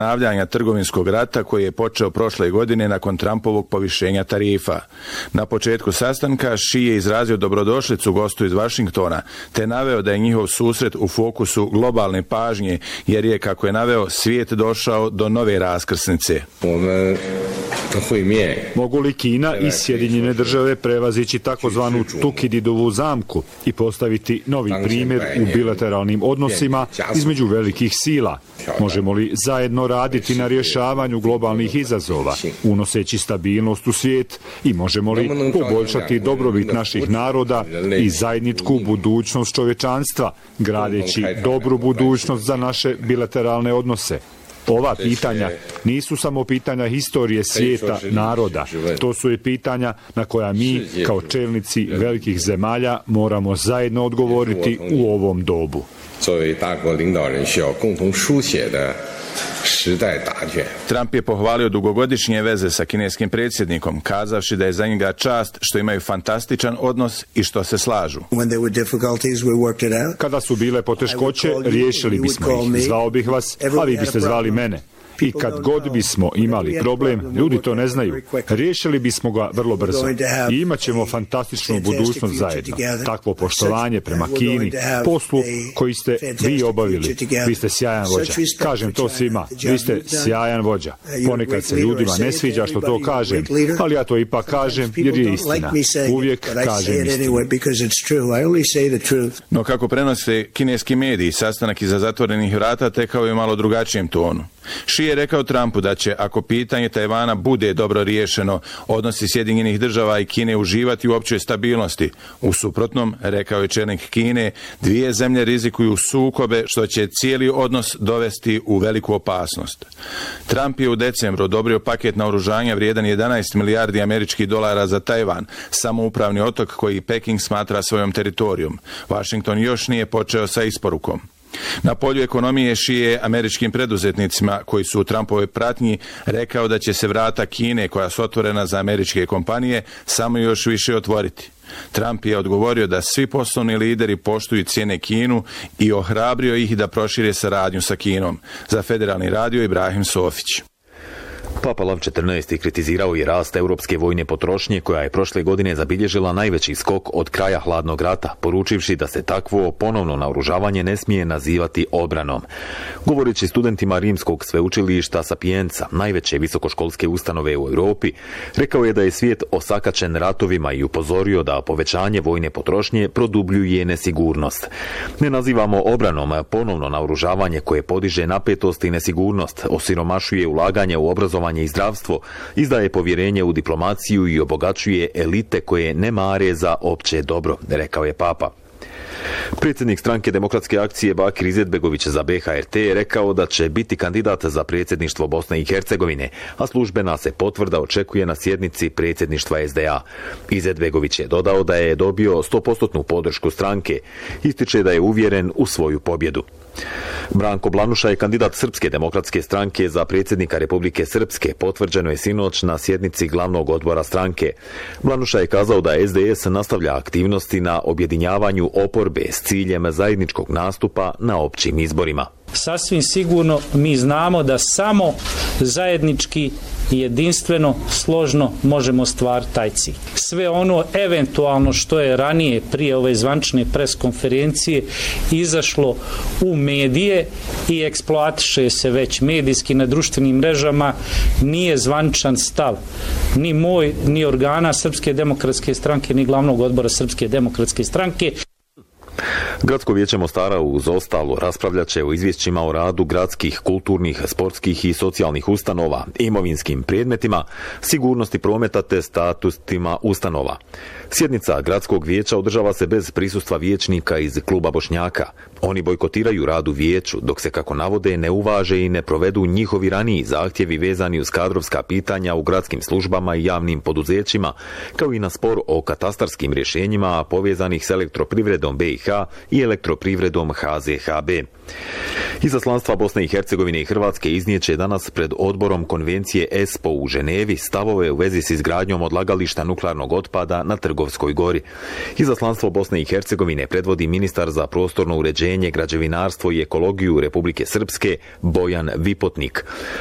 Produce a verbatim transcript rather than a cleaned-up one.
ponavljanja trgovinskog rata koji je počeo prošle godine nakon Trumpovog povišenja tarifa. Na početku sastanka Xi je izrazio dobrodošlicu gostu iz Vašingtona, te naveo da je njihov susret u fokusu globalne pažnje, jer je, kako je naveo, svijet došao do nove raskrsnice. Mogu li Kina i Sjedinjene države prevazići takozvanu Tukididovu zamku i postaviti novi primjer u bilateralnim odnosima između velikih sila? Možemo li zajedno raditi na rješavanju globalnih izazova, unoseći stabilnost u svijet, i možemo li poboljšati dobrobit naših naroda i zajedničku budućnost čovječanstva, gradeći dobru budućnost za naše bilateralne odnose? Ova pitanja nisu samo pitanja historije svijeta, naroda. To su i pitanja na koja mi, kao čelnici velikih zemalja, moramo zajedno odgovoriti u ovom dobu. Trump je pohvalio dugogodišnje veze sa kineskim predsjednikom, kazavši da je za njega čast što imaju fantastičan odnos i što se slažu. Kada su bile poteškoće, riješili bismo ih. Zvao bih vas, a vi biste zvali mene. I kad god bismo imali problem, ljudi to ne znaju, riješili bismo ga vrlo brzo. I imat ćemo fantastičnu budućnost zajedno. Takvo poštovanje prema Kini, poslu koji ste vi obavili. Vi ste sjajan vođa. Kažem to svima. Vi ste sjajan vođa. Ponekad se ljudima ne sviđa što to kažem, ali ja to ipak kažem jer je istina. Uvijek kažem istinu. No kako prenose kineski mediji, sastanak iza zatvorenih vrata tekao je u malo drugačijem tonu. Xi je rekao Trumpu da će, ako pitanje Tajvana bude dobro riješeno, odnosi Sjedinjenih država i Kine uživati u općoj stabilnosti. U suprotnom, rekao je čelnik Kine, dvije zemlje rizikuju sukobe što će cijeli odnos dovesti u veliku opasnost. Trump je u decembru odobrio paket naoružanja vrijedan jedanaest milijardi američkih dolara za Tajvan, samoupravni otok koji Peking smatra svojom teritorijom. Washington još nije počeo sa isporukom. Na polju ekonomije Xi je američkim preduzetnicima koji su u Trumpovoj pratnji rekao da će se vrata Kine, koja su otvorena za američke kompanije, samo još više otvoriti. Trump je odgovorio da svi poslovni lideri poštuju cijene Kinu i ohrabrio ih da prošire saradnju sa Kinom. Za Federalni radio Ibrahim Sofić. Papa Lav četrnaesti kritizirao je rast europske vojne potrošnje koja je prošle godine zabilježila najveći skok od kraja hladnog rata, poručivši da se takvo ponovno naoružavanje ne smije nazivati obranom. Govoreći studentima Rimskog sveučilišta Sapienza, najveće visokoškolske ustanove u Europi, rekao je da je svijet osakaćen ratovima i upozorio da povećanje vojne potrošnje produbljuje nesigurnost. Ne nazivamo obranom ponovno naoružavanje koje podiže napetost i nesigurnost, osiromašuje ulaganje u obrazovanje i zdravstvo, izdaje povjerenje u diplomaciju i obogaćuje elite koje ne mare za opće dobro, rekao je Papa. Predsjednik stranke Demokratske akcije Bakir Izetbegović za B H R T je rekao da će biti kandidat za predsjedništvo Bosne i Hercegovine, a službena se potvrda očekuje na sjednici predsjedništva S D A. Izetbegović je dodao da je dobio sto posto podršku stranke. Ističe da je uvjeren u svoju pobjedu. Branko Blanuša je kandidat Srpske demokratske stranke za predsjednika Republike Srpske, potvrđeno je sinoć na sjednici glavnog odbora stranke. Blanuša je kazao da S D S nastavlja aktivnosti na objedinjavanju oporbe s ciljem zajedničkog nastupa na općim izborima. Sasvim sigurno mi znamo da samo zajednički i jedinstveno, složno možemo ostvariti taj cilj. Sve ono eventualno što je ranije prije ove zvanične pres konferencije izašlo u medije i eksploatiše se već medijski na društvenim mrežama, nije zvaničan stav ni moj, ni organa Srpske demokratske stranke, ni glavnog odbora Srpske demokratske stranke. Gradsko vijeće Mostara uz ostalo raspravljat će o izvješćima o radu gradskih, kulturnih, sportskih i socijalnih ustanova, imovinskim predmetima, sigurnosti prometa te statusima ustanova. Sjednica gradskog vijeća održava se bez prisustva vijećnika iz kluba Bošnjaka. Oni bojkotiraju rad u vijeću, dok se, kako navode, ne uvaže i ne provedu njihovi raniji zahtjevi vezani uz kadrovska pitanja u gradskim službama i javnim poduzećima, kao i na spor o katastarskim rješenjima povezanih s elektroprivredom B i H i elektroprivredom H Z H B. Izaslanstva Bosne i Hercegovine i Hrvatske iznijeće danas pred odborom konvencije E S P O u Ženevi stavove u vezi s izgradnjom odlagališta nuklearnog otpada na Trgovskoj gori. Izaslanstvo Bosne i Hercegovine predvodi ministar za prostorno uređenje, građevinarstvo i ekologiju Republike Srpske Bojan Vipotnik.